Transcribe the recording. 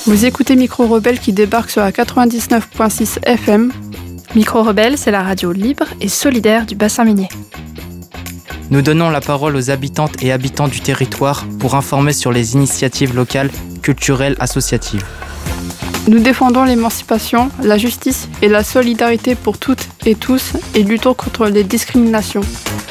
Vous écoutez Micro Rebelle qui débarque sur la 99.6 FM. Micro Rebelle, c'est la radio libre et solidaire du bassin minier. Nous donnons la parole aux habitantes et habitants du territoire pour informer sur les initiatives locales, culturelles, associatives. Nous défendons l'émancipation, la justice et la solidarité pour toutes et tous et luttons contre les discriminations.